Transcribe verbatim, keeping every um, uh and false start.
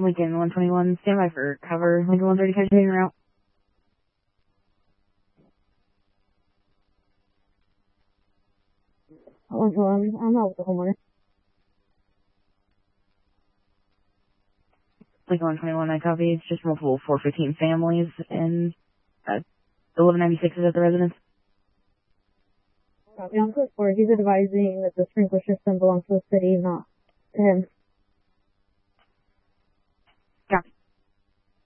Lincoln one twenty-one, stand by for cover. Lincoln one thirty, taking route. one twenty-one, I'm out with the homeowner. Lincoln one twenty-one, I copy. It's just multiple four fifteen families, and uh, eleven ninety-six is at the residence. Copy on code four. He's advising that the sprinkler system belongs to the city, not to him.